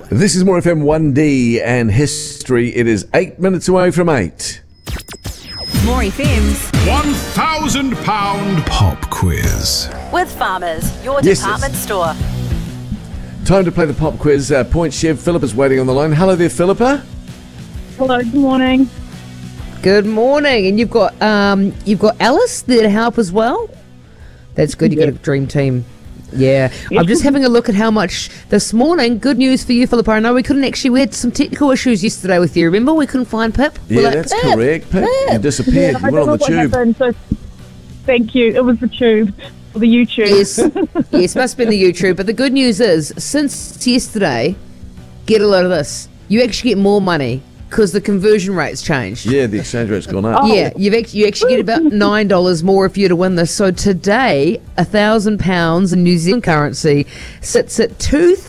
This is More FM 1D and history. It is 8 minutes away from 8. More FM's £1,000 pop quiz. with Farmers, your Yes, department store. Time to play the pop quiz. Point Chef Philippa's waiting on the line. Hello there, Philippa. Hello, good morning. Good morning, and you've got Alice there to help as well. That's good. You've got a dream team. Yeah, I'm just having a look at how much this morning. Good news for you, Philippa. I know we had some technical issues yesterday with you. Remember, we couldn't find Pip. Yeah, that's correct. Pip, you disappeared. I You went don't on know the what tube. happened, so thank you. It was the tube, or the YouTube. Yes, must have been the YouTube. But the good news is, since yesterday, get a load of this. You actually get more money because the conversion rate's changed. Yeah, the exchange rate's gone up. Yeah, you actually get about $9 more if you're to win this. So today, £1,000 in New Zealand currency sits at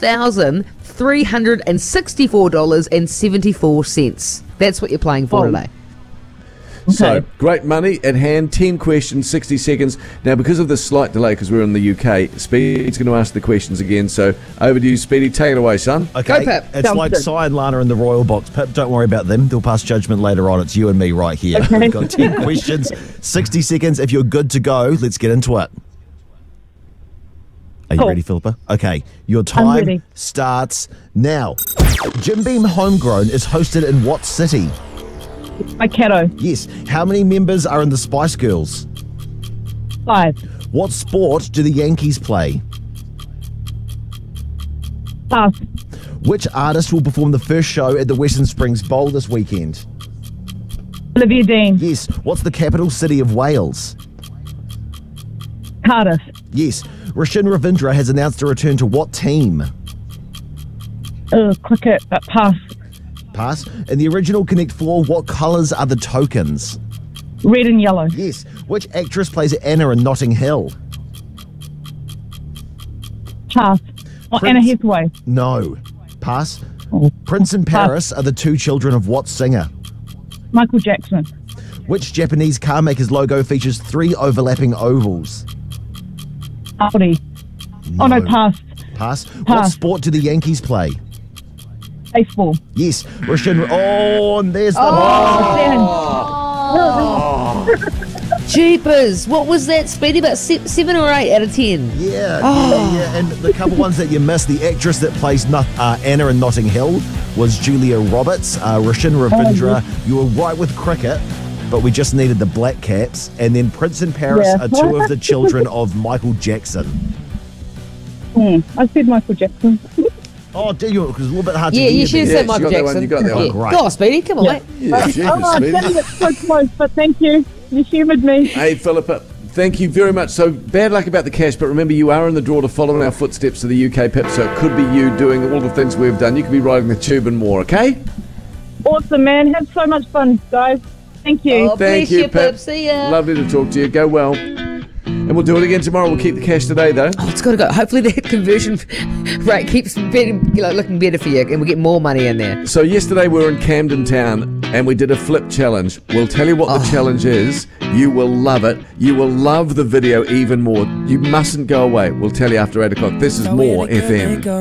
$2,364.74. That's what you're playing for today. So, great money at hand, 10 questions, 60 seconds. Now, because of the slight delay, because we're in the UK, Speedy's going to ask the questions again. So, over to you, Speedy. Take it away, son. Okay, Go, Pip. it's Sounds like good. Si and Lana in the Royal Box. Pip, don't worry about them. They'll pass judgment later on. It's you and me right here. Okay. We've got 10 questions, 60 seconds. If you're good to go, let's get into it. Are you Cool. ready, Philippa? Okay, your I'm time ready. starts now. Jim Beam Homegrown is hosted in what city? Waikato, Yes. How many members are in the Spice Girls? 5. What sport do the Yankees play? Pass. Which artist will perform the first show at the Western Springs Bowl this weekend? Olivia Dean, Yes. What's the capital city of Wales? Cardiff, Yes. Rashin Ravindra has announced a return to what team? cricket, pass. Pass. In the original Connect 4, what colours are the tokens? Red and yellow, Yes. Which actress plays Anna in Notting Hill? pass. Anna Prince. Hathaway, No. Pass. Oh. Prince and Paris are the two children of what singer? Michael Jackson, Which Japanese car maker's logo features 3 overlapping ovals? Audi. Oh no, pass. Pass. What Pass. sport do the Yankees play? Baseball. Yes. Rashin. Oh, and there's the Jeepers, what was that, Speedy? About 7 or 8 out of 10. Yeah, yeah. And the couple ones that you missed, the actress that plays Anna in Notting Hill was Julia Roberts. Rashin Ravindra, you were right with cricket, but we just needed the Black Caps. And then Prince and Paris Yeah. are two of the children of Michael Jackson. I said Michael Jackson. Oh, do you? Because it's a little bit hard to Yeah, hear. you should have there. said Yeah, Michael you got that one, Jackson. you got that one. Yeah. Great. Go on, Speedy, come on, Yeah. mate. Yeah, cheers, I'm Speedy. getting it so close, but thank you. You humoured me. Hey, Philippa, thank you very much. So, bad luck about the cash, but remember, you are in the draw to follow in our footsteps to the UK Pip, so it could be you doing all the things we've done. You could be riding the tube and more, okay? Awesome, man. Had so much fun, guys. Thank you. Oh, Thank bless you, you, Pip. See ya. Lovely to talk to you. Go well. And we'll do it again tomorrow. We'll keep the cash today, though. Oh, it's got to go. Hopefully the conversion rate keeps looking better for you and we get more money in there. So yesterday we were in Camden Town and we did a flip challenge. We'll tell you what the challenge is. You will love it. You will love the video even more. You mustn't go away. We'll tell you after 8 o'clock. This is More FM.